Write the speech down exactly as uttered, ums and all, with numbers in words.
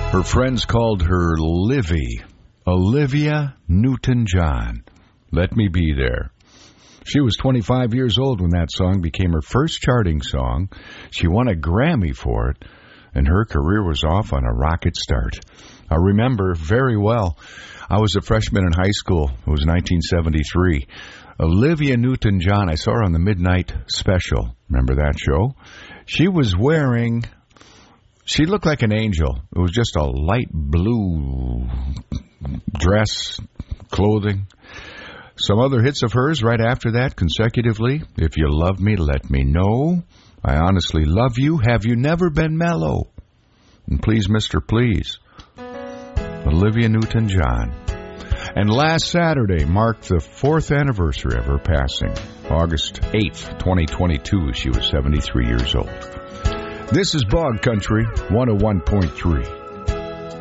Her friends called her Livy, Olivia Newton-John. Let Me Be There. She was twenty-five years old when that song became her first charting song. She won a Grammy for it, and her career was off on a rocket start. I remember very well, I was a freshman in high school. It was nineteen seventy-three. Olivia Newton-John, I saw her on the Midnight Special. Remember that show? She was wearing, she looked like an angel. It was just a light blue dress, clothing. Some other hits of hers right after that, consecutively. If You Love Me, Let Me Know. I Honestly Love You. Have You Never Been Mellow? And Please, Mister Please. Olivia Newton-John. And last Saturday marked the fourth anniversary of her passing. August eighth, twenty twenty-two. She was seventy-three years old. This is Bog Country one oh one point three.